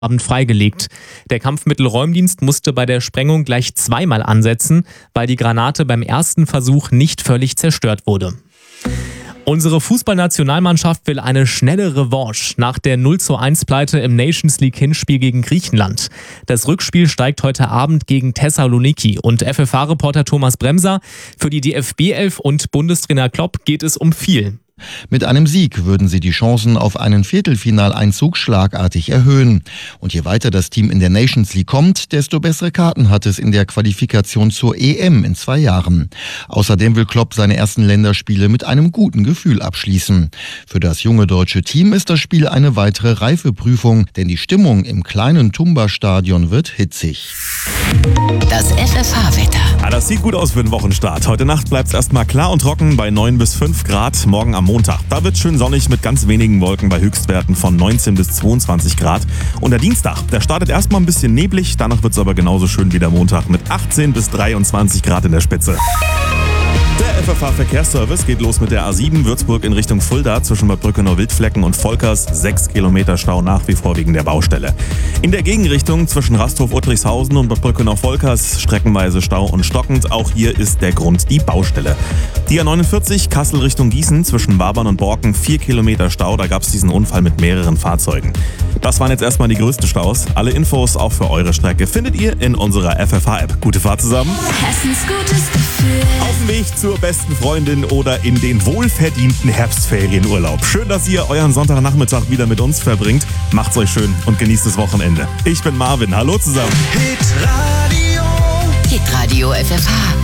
Abend freigelegt. Der Kampfmittelräumdienst musste bei der Sprengung gleich zweimal ansetzen, weil die Granate beim ersten Versuch nicht völlig zerstört wurde. Unsere Fußballnationalmannschaft will eine schnelle Revanche nach der 0:1-Pleite im Nations League-Hinspiel gegen Griechenland. Das Rückspiel steigt heute Abend gegen Thessaloniki und FFH-Reporter Thomas Bremser. Für die DFB-Elf und Bundestrainer Klopp geht es um viel. Mit einem Sieg würden sie die Chancen auf einen Viertelfinaleinzug schlagartig erhöhen. Und je weiter das Team in der Nations League kommt, desto bessere Karten hat es in der Qualifikation zur EM in 2 Jahren. Außerdem will Klopp seine ersten Länderspiele mit einem guten Gefühl abschließen. Für das junge deutsche Team ist das Spiel eine weitere Reifeprüfung, denn die Stimmung im kleinen Tumba-Stadion wird hitzig. Das FFH-Wetter. Das sieht gut aus für den Wochenstart. Heute Nacht bleibt es erstmal klar und trocken bei 9 bis 5 Grad. Morgen am Montag. Da wird es schön sonnig mit ganz wenigen Wolken bei Höchstwerten von 19 bis 22 Grad. Und der Dienstag, der startet erstmal ein bisschen neblig. Danach wird es aber genauso schön wie der Montag mit 18 bis 23 Grad in der Spitze. Der FFH-Verkehrsservice geht los mit der A7 Würzburg in Richtung Fulda zwischen Bad Brückenau-Wildflecken und Volkers. 6 Kilometer Stau nach wie vor wegen der Baustelle. In der Gegenrichtung zwischen Rasthof-Uttrichshausen und Bad Brückenau-Volkers streckenweise Stau und stockend. Auch hier ist der Grund die Baustelle. Die A49 Kassel Richtung Gießen zwischen Wabern und Borken. 4 Kilometer Stau, da gab es diesen Unfall mit mehreren Fahrzeugen. Das waren jetzt erstmal die größten Staus. Alle Infos auch für eure Strecke findet ihr in unserer FFH-App. Gute Fahrt zusammen. Hessens gutes Gefühl. Auf dem Weg zur besten Freundin oder in den wohlverdienten Herbstferienurlaub. Schön, dass ihr euren Sonntagnachmittag wieder mit uns verbringt. Macht's euch schön und genießt das Wochenende. Ich bin Marvin. Hallo zusammen. Hitradio FFH.